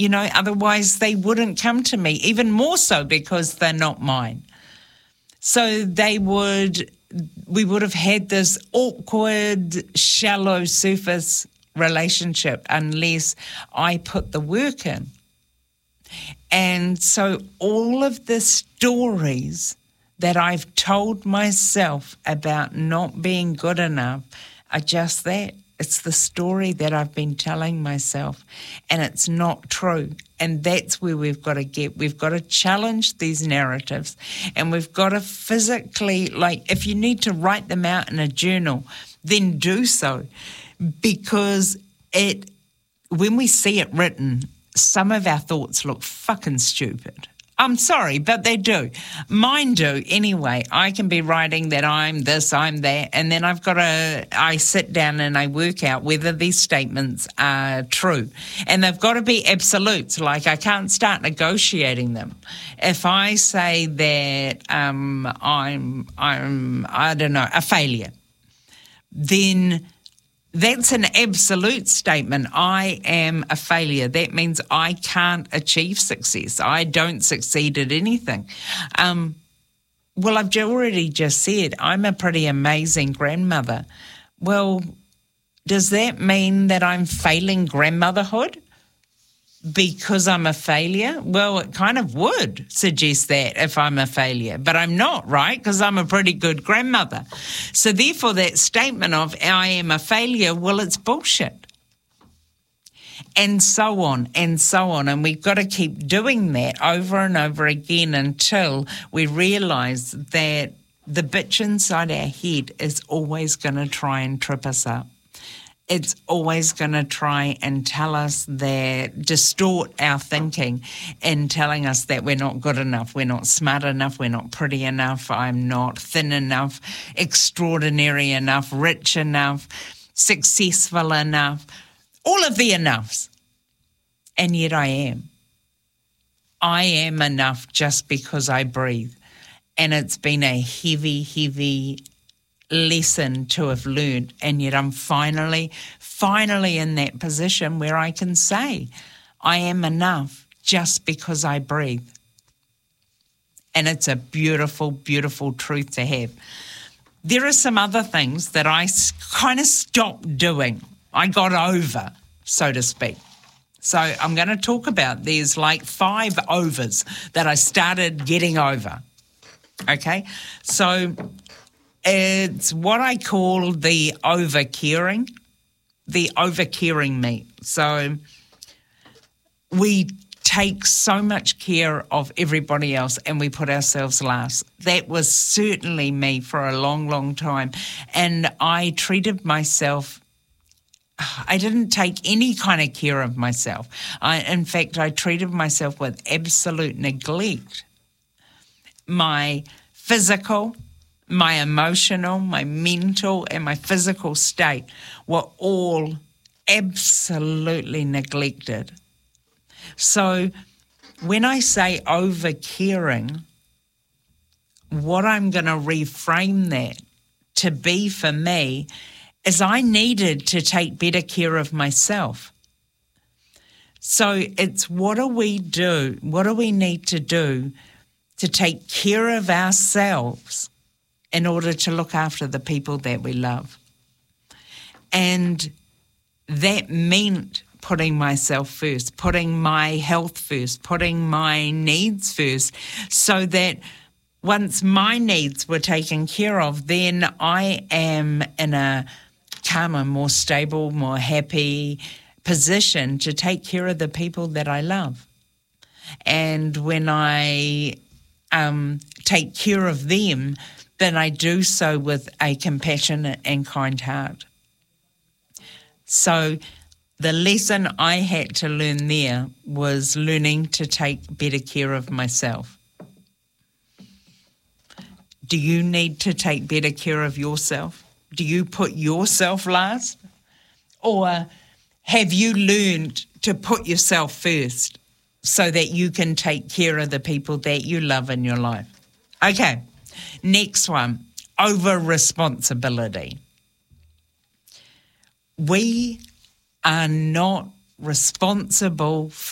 Otherwise they wouldn't come to me, even more so because they're not mine. So we would have had this awkward, shallow surface relationship unless I put the work in. And so all of the stories that I've told myself about not being good enough are just that. It's the story that I've been telling myself, and it's not true. And that's where we've got to get. We've got to challenge these narratives, and we've got to physically, if you need to write them out in a journal, then do so. Because when we see it written, some of our thoughts look fucking stupid. I'm sorry, but they do. Mine do anyway. I can be writing that I'm this, I'm that, and then I sit down and I work out whether these statements are true. And they've got to be absolutes, like I can't start negotiating them. If I say that I'm I don't know, a failure, then that's an absolute statement. I am a failure. That means I can't achieve success. I don't succeed at anything. Well, I've already just said I'm a pretty amazing grandmother. Well, does that mean that I'm failing grandmotherhood because I'm a failure? Well, it kind of would suggest that if I'm a failure, but I'm not, right? Because I'm a pretty good grandmother. So therefore that statement of I am a failure, well, it's bullshit. And so on and so on. And we've got to keep doing that over and over again until we realise that the bitch inside our head is always going to try and trip us up. It's always going to try and tell us that, distort our thinking and telling us that we're not good enough, we're not smart enough, we're not pretty enough, I'm not thin enough, extraordinary enough, rich enough, successful enough, all of the enoughs. And yet I am. I am enough just because I breathe. And it's been a heavy, heavy lesson to have learned, and yet I'm finally in that position where I can say I am enough just because I breathe. And it's a beautiful, beautiful truth to have. There are some other things that I kind of stopped doing. I got over, so to speak. So I'm going to talk about there's like 5 overs that I started getting over. Okay, so it's what I call the over-caring me. So we take so much care of everybody else and we put ourselves last. That was certainly me for a long, long time. And I treated myself, I didn't take any kind of care of myself. In fact, I treated myself with absolute neglect. My physical, my emotional, my mental, and my physical state were all absolutely neglected. So when I say over-caring, what I'm going to reframe that to be for me is I needed to take better care of myself. So it's what do we do? What do we need to do to take care of ourselves in order to look after the people that we love? And that meant putting myself first, putting my health first, putting my needs first, so that once my needs were taken care of, then I am in a calmer, more stable, more happy position to take care of the people that I love. And when I take care of them, then I do so with a compassionate and kind heart. So the lesson I had to learn there was learning to take better care of myself. Do you need to take better care of yourself? Do you put yourself last? Or have you learned to put yourself first so that you can take care of the people that you love in your life? Okay, next one, over-responsibility. We are not responsible